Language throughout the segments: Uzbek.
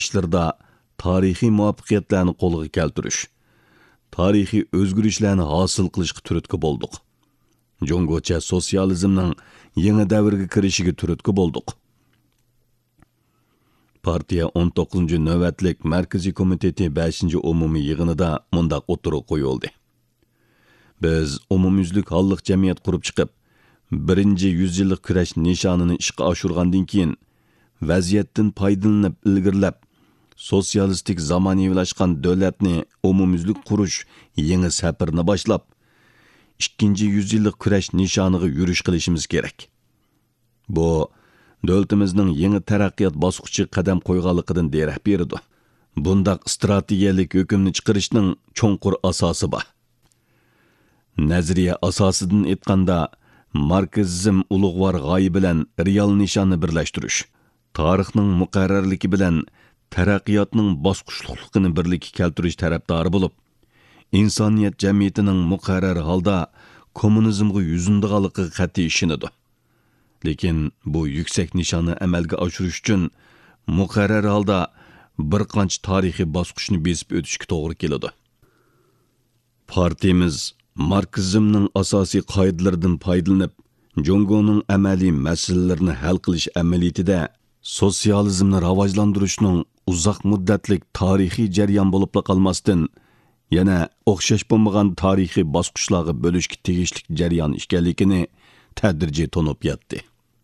ishlarda tarixiy muvaffaqiyatlarni qo'lga keltirish, tarixiy o'zgarishlarni hosil qilishga turtki bo'ldik. Jongocha sotsializmning yangi davrga kirishiga turtki bo'ldik. Partiya 19. navbatlik Markaziy komiteti 5. umumiy yig'inida mundaq o'tirib qo'yildi. Biz umumyuzlik holliq jamiyat qurib chiqib, 1-yuzillik kurash nishonini ishga oshirgandan keyin vaziyatdan foydalanib ilgirlab, sotsialistik zamonaviylashgan davlatni umumyuzlik qurish yangi safarni boshlab, 2-yuzillik kurash nishoniga yurish qilishimiz kerak. Bu davlatimizning yangi taraqqiyot bosqichi qadam qo'yganligidan darak berdi. Bundaq strategiyalik hukmni chiqarishning cho'nqur asosi bor. Nazariya asosidan aytganda, marksizm ulug'vor g'oya bilan real nishonni birlashtirish, tarixning muqarrarligi bilan taraqqiyotning bosqichliqligini birlikka keltirish tarafdori bo'lib, insoniyat jamiyatining muqarrar holda kommunizmga yuzindiganligiga qat'iy ishonadi. Lekin bu yuksak nishonni amalga oshirish uchun muqarrar holda bir qancha tarixiy bosqichni besib o'tishga to'g'ri keladi. Partiyamiz marksizmning asosiy qoidalaridan foydalanib, Jongoning amaliy masalalarini hal qilish amaliyotida sotsializmni rivojlantirishning uzoq muddatlik tarixiy jarayon bo'lib qolmasdan, yana o'xshash bo'lmagan tarixiy bosqichlarga bo'lishga tegishli jarayon ekanligini tadrijiy tonib yetdi.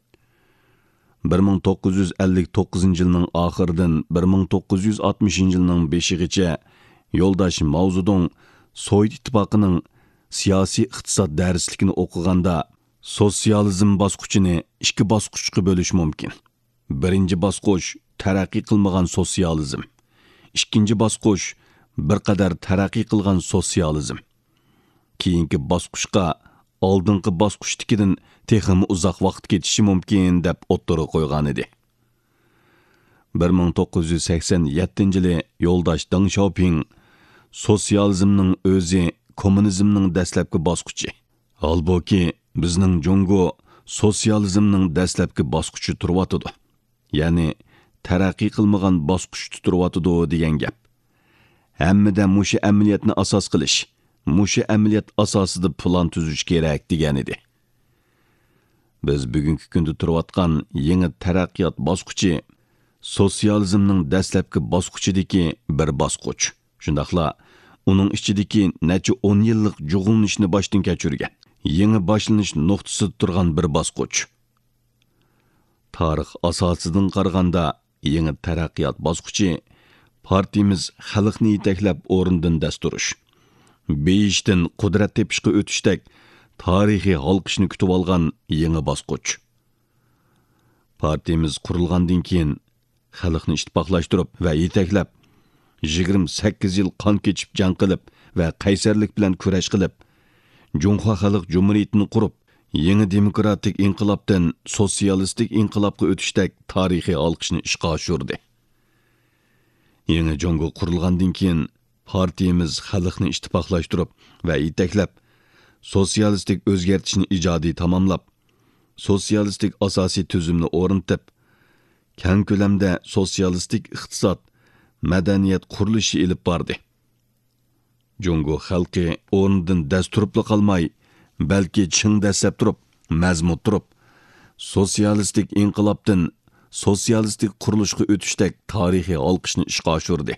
1959-yilning oxiridan 1960-yilning 5-gacha yo'ldosh Mao Zedong Sovet ittifoqining siyosiy iqtisod darsligini o'qiganda sotsializm bosqichini ikki bosqichga bo'lish mumkin. Birinchi bosqich taraqqiy qilmagan sotsializm. Ikkinchi bosqich bir qadar taraqqiy qilgan sotsializm. Keyingi bosqichga oldingi bosqichdagidan texmi uzoq vaqt ketishi mumkin deb o'ttirib qo'ygan edi. 1987-yili yo'ldosh Deng Xiaoping sotsializmning o'zi kommunizmning dastlabki bosqichi. Holbuki bizning Jongo sotsializmning dastlabki bosqichi turibdi. Ya'ni taraqqiy qilmagan bosqichda turibdi degan gap. Hammada mushu amaliyotni asos qilish, mushu amaliyot asosida plan tuzish kerak degan edi. Biz bugungi kunda turayotgan yangi taraqqiyot bosqichi sotsializmning dastlabki bosqichidagi bir bosqich. Shundaqla uning ichidagi necha 10 yillik jug'unishni boshdan kechirgan, yangi boshlanish nuqtasida turgan bir bosqich. Tarix asosidan qaraganda yangi taraqqiyot bosqichi partiyamiz xalqni yetaklab o'rindan dasturish, beyishdan qudrat tepishga o'tishdek tarixiy halqishni kutib olgan yangi bosqich. Partiyamiz qurilgandan keyin xalqni ittifoqlashtirib va yetaklab 28 yil qon kechib jang qilib va qaysarlik bilan kurash qilib, Junxo Xalq Jumhuriyatini qurib, yangi demokratik inqilobdan sotsialistik inqilobga o'tishdek tarixiy halqishni ishga oshirdi. Yangi Jongo qurilgandan keyin partiyamiz xalqni ittifoqlashtirib va yetaklab, sotsialistik o'zgartishni ijodiy tamomlab, sotsialistik asosiy tuzumni o'rnatib, keng ko'lamda sotsialistik iqtisod, madaniyat qurilishi ilib bordi. Jongo xalqi o'rnidan dasturibli qolmay, balki ching dastlab turib, mazmun turib, sotsialistik inqilobdan sotsialistik qurilishga o'tishdek tarixiy olqishni ishga oshirdi.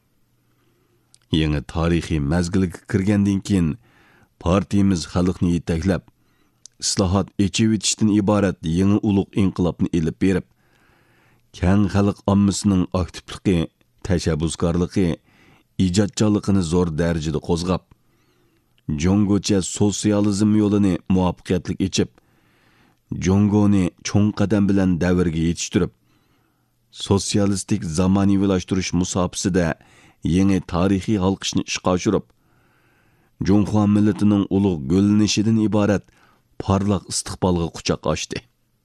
Yangi tarixiy mazgilga kirgandan keyin partiyamiz xalqni yetaklab, islohot echivitishdan iborat yangi ulug' inqilobni ilib berib, keng xalq ommasining aktivligi, tashabbuskorligi, ijodkorligini zo'r darajada qo'zg'ab, Jongocha sotsializm yo'lini muvaffaqiyatli ichib, Jongoni cho'ng qadam bilan davrga yetishtirib, sotsialistik zamonaviylashtirish musofasida yangi tarixiy halqishni ishga oshirib, Jonxo millatining ulug' gullanishidan iborat parlaq istiqbolga quchoq ochdi.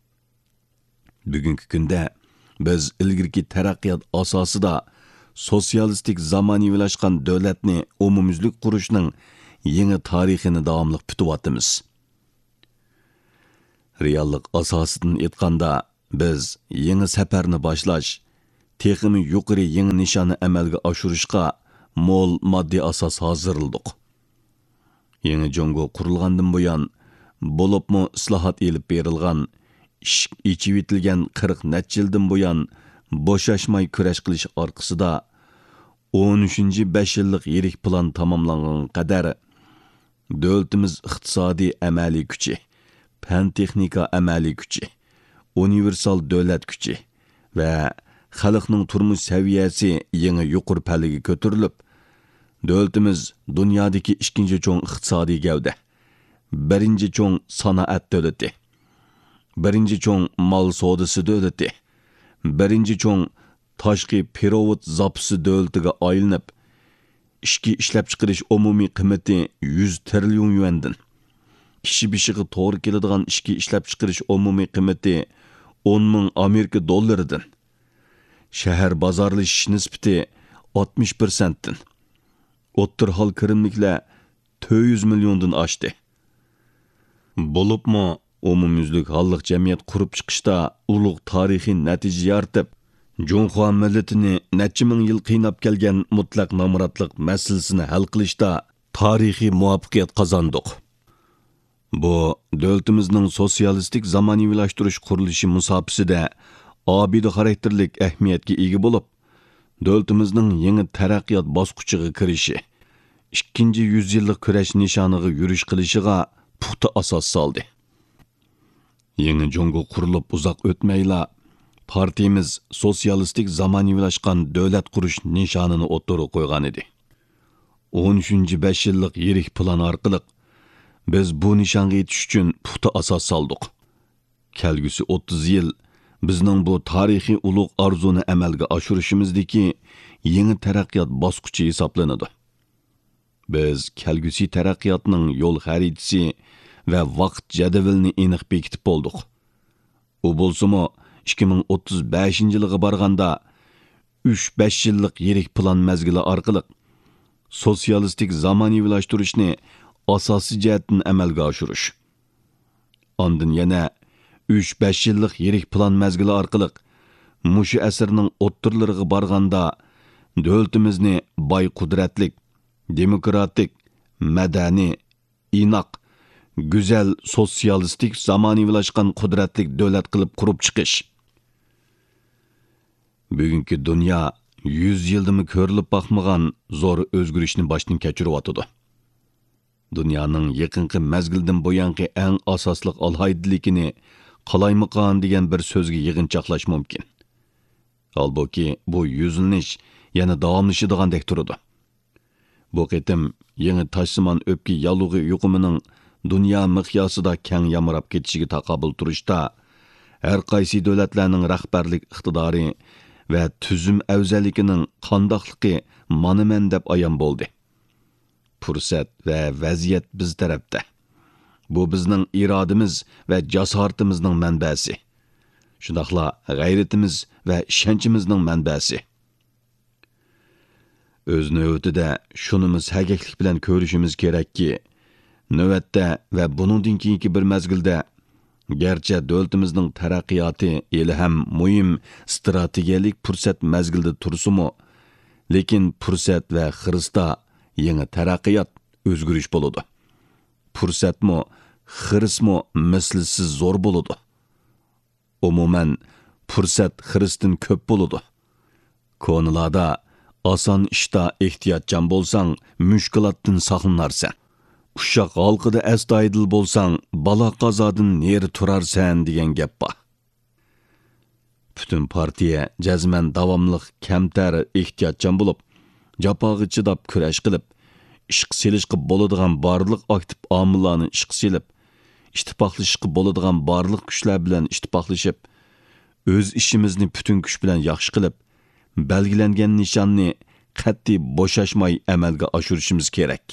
Bugungi kunda biz ilgirki taraqqiyot asosida sotsialistik zamonaviylashgan davlatni umumyuzlik qurishning yangi tarixini davomli kutyapmiz. Reallik asosidan aytganda biz yangi safarni boshlash, texmi yuqori yangi nishonni amalga oshirishga mo'l moddiy asos hozirladik. Yangi Jongo qurilgandan buyon bo'libmi islohot elib berilgan, ichib etilgan 40 necha yildan buyon bo'shashmay kurash qilish orqasida 13-5 yillik yirik plan tamomlangan qadar davlatimiz iqtisodiy amaliy kuchi, fan texnika amaliy kuchi, universal davlat kuchi va xalqning turmush saviyasi yangi yuqori pallaga ko'tarilib, davlatimiz dunyodagi ikkinchi cho'ng iqtisodiy gavda, birinchi cho'ng sanoat davlati, birinchi cho'ng mol savdosi davlati, birinchi cho'ng tashqi pirovod zapisi davlatiga aylanib, ishki ishlab chiqarish umumiy qiymati 100 trillion yuandan, kishi beshiga to'g'ri keladigan ishki ishlab chiqarish umumiy qiymati 10 ming Amerika dollaridan, shahar bozorlashish nisbati 60%dan, o'ttir hol kirimliklar 400 milliondan oshdi. Bo'libmi umumyuzlik halliq jamiyat qurib chiqishda ulug' tarixiy natija yaratib, Jonghua millatini necha ming yil qiynab kelgan mutlaq nomrodlik masalasini hal qilishda tarixiy muvaffaqiyat qozondik. Bu davlatimizning sotsialistik zamonaviylashtirish qurilishi musofasida obida xarakterlik ahamiyatga ega bo'lib, davlatimizning yangi taraqqiyot bosqichiga kirishi, 2-100 yillik kurash nishoniga yurish qilishiga puxta asos soldi. Yangi Jongo qurilib uzoq o'tmayla partiyamiz sotsialistik zamonaviylashgan davlat qurish nishonini o'ttirib qo'ygan edi. 13-5 yillik yirik plan orqali biz bu nishonga yetish uchun puxta asos soldik. Kelgusi 30 yil bizning bu tarixiy ulug' arzuni amalga oshirishimizdagi yangi taraqqiyot bosqichi hisoblanadi. Biz kelgusi taraqqiyotning yo'l xaritasi va vaqt jadvalini aniq bekitib bo'ldik. U bo'lsa-mu 2035-yilga borganda 3-5 yillik yirik plan mezgili orqali sotsialistik zamonaviylashtirishni asosiy jihatdan amalga oshirish. Ondan yana 3-5 yillik yirik plan mezgili orqali mushu asrning o'ttirlariga borganda davlatimizni boy qudratlik, demokratik, madaniy, inoq, go'zal sotsialistik zamonaviylashgan qudratlik davlat qilib qurib chiqish. Bugungi dunyo 100 yildimi ko'rilib boqmagan zo'r o'zgarishni boshdan kechiryotdi. Dunyoning yaqinqi mezgildan buyangi eng asosli alohidligini qalaymaqan degan bir so'zga yig'inchoqlash mumkin. Holbuki bu yuzlanish yana davomlashadigan turadi. Bu qitim yangi tashsimon o'pki yalug'i yuqumining dunyo miqyosida keng yamrab ketishiga taqobil turishda har qaysi davlatlarning rahbarlik iqtidori va tuzum afzalligining qandoqligi monument deb ayon bo'ldi. Fursat va vaziyat biz tarafda. Bu bizning irodamiz va jasoratimizning manbasi. Shundaqla g'ayratimiz va ishonchimizning manbasi. O'z navbatida shunimiz haqqiqlik bilan ko'rishimiz kerakki, navbatda va buningdan keyingi bir mezgilda garchi davlatimizning taraqqiyoti eli ham muhim strategiyalik fursat mezgilda tursa-mu, lekin fursat va xirisda yangi taraqqiyot o'zgarish bo'ladi. Fursatmi, xirismi mislsiz zo'r bo'ladi. Umuman fursat xirisdan ko'p bo'ladi. Ko'nilada oson ishda ehtiyotchan bo'lsang, mushkulotdan saqlanarsan. Uşaq halqida astoydil bo'lsang, balo qazodan neri turarsan degan gap bor. Bütün partiya jazman davomliq kamtar ehtiyotchan bo'lib, japoga chidab kurash qilib, ishq selishqi bo'ladigan barliq aktiv omillarni ishq selib, ittifoqlashishqi bo'ladigan barliq kuchlar bilan ittifoqlashib, o'z ishimizni bütün kuch bilan yaxshi qilib, belgilangan nishonni qat'iy bo'shashmay amalga oshirishimiz kerak.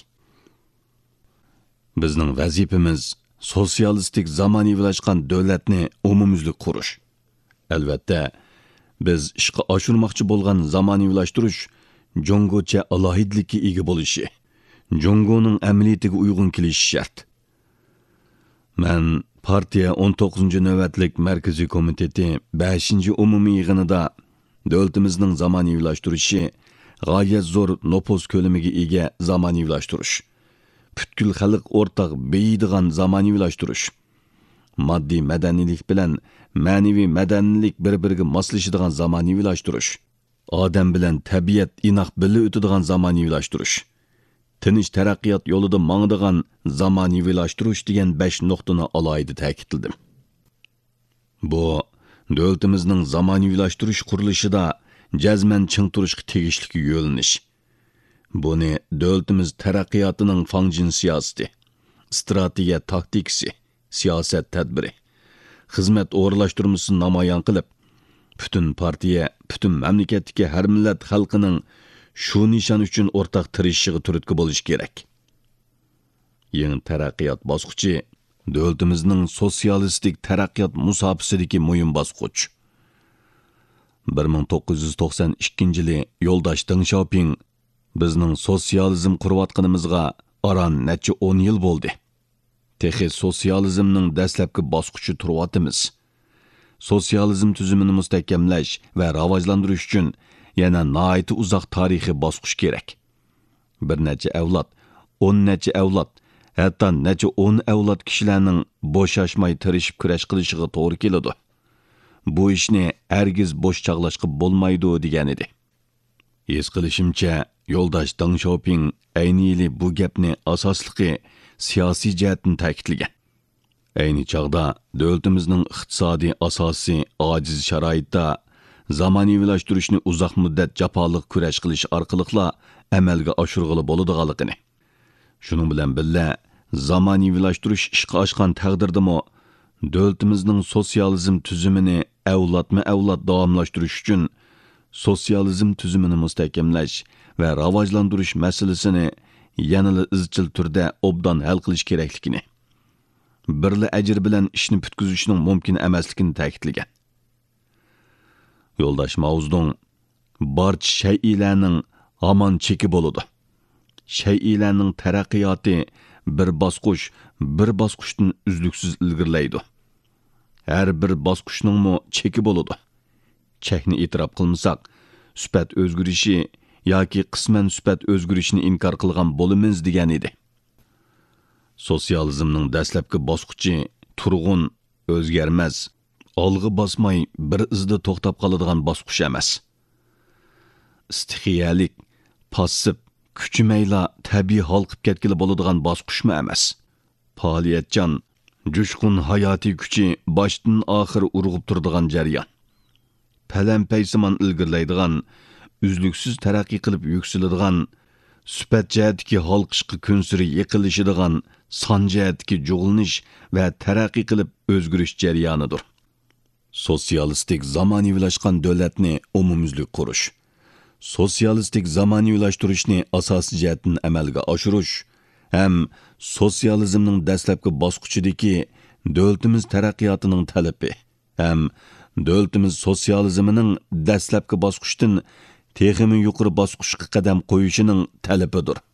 Bizning vazifamiz sotsialistik zamonaviylashgan davlatni umumyuzlik qurish. Albatta, biz ishga oshirmoqchi bo'lgan zamonaviylashtirish Jongocha alohidlikka ega bo'lishi, Jongoning amaliyatiga uyg'un kelishi shart. Men partiya 19 navbatlik markaziy komiteti 5 umumiy yig'inida Dövlətimizning zamoniylashtirishi g'oyat zo'r nopos ko'lamiga ega zamoniylashtirish. Butkul xalq o'rtaq beydigan zamoniylashtirish. Moddiy madaniylik bilan ma'naviy madaniylik bir-biriga moslashadigan zamoniylashtirish. Odam bilan tabiat inoq birga o'tadigan zamoniylashtirish. Tinch taraqqiyot yo'lida mangdigan zamoniylashtirish degan 5 nuqtani alohida ta'kidladim. Bu dövlətimizning zamoniylashtirish qurilishida jazman ching turishga tegishli yo'linish. Buni dövlətimiz taraqqiyotining fangjin siyosati, strategiya taktikasi, siyosat tadbiri, xizmat o'rlashtirmasini namoyon qilib, butun partiya, butun mamlakatdagi har millat xalqining shu nishon uchun o'rtaq tirishishiga turtki bo'lish kerak. Yangi taraqqiyot bosqichi dövlətimizning sotsialistik taraqqiyot musobasidagi muhim bosqich. 1992-yili yo'ldosh Deng Xiaoping bizning sotsializm qurayotganimizga aran necha 10 yil bo'ldi. Texi sotsializmning dastlabki bosqichi turyapmiz. Sotsializm tuzumini mustahkamlash va rivojlantirish uchun yana nihoyat uzoq tarixiy bosqich kerak. Bir necha avlod, 10 necha avlod, hatto necha 10 avlod kishilarning bo'shashmay tirishib kurash qilishiga to'g'ri keladi. Bu ishni hargiz bo'sh chaqlashga bo'lmaydi degan edi. His qilishimcha, yo'ldosh Deng Xiaoping ayni yili bu gapni asosligi siyosiy jihatdan ta'kidlagan. Ayni chog'da dövlətimizning iqtisodiy asosi ojiz sharoitda zamoniylashtirichni uzoq muddat jafoliq kurash qilish orqali amalga oshirg'ili bo'ladiganligini. Shuning bilan birga zamoniylashtirish ishga oshgan taqdirdami dövlətimizning sotsializm tuzumini avlodma-avlod davomlashtirish uchun sotsializm tuzumini mustahkamlash va rivojlantirish masalasini yanada izchil turda obdan hal qilish kerakligini, birla ajr bilan ishni bitkazishning mumkin emasligini ta'kidlagan. Yo'ldosh Maozdong barcha shay'iylarning hamon cheki bo'ladi. Shay'iylarning taraqqiyoti bir bosqichdan uzluksiz ilgirlaydi. Har bir bosqichning cheki bo'ladi. Chekni e'tirof qilmasak, sifat o'zgarishi yoki qisman sifat o'zgarishini inkor qilgan bo'lamiz degan edi. Sotsializmning dastlabki bosqichi turg'un, o'zgarmas, olg'a bosmay bir izda to'xtab qoladigan bosqich emas. Istixiyalik, passiv, kuchimayla tabiiy halqib ketgili bo'ladigan bosqichmi emas. Faoliyatchan, jushqun hayotiy kuchi boshdan oxir urg'ib turadigan jarayon. Palampaysimon ilgirlaydigan, uzluksiz taraqqiy qilib yuksaladigan, sifat jihatdagi halqishqa kunsiri yiqilishadigan, son jihatdagi jug'lanish va taraqqiy qilib o'zgarish jarayonidir. Sotsialistik zamoniylashtgan davlatni umumyuzlik qurish, sotsialistik zamoniylashttirishni asosiy jihatdan amalga oshirish ham sotsializmning dastlabki bosqichidagi davlatimiz taraqqiyotining talabi, ham davlatimiz sotsializmining dastlabki bosqichdan texmi yuqori bosqichga qadam qo'yishining talabidir.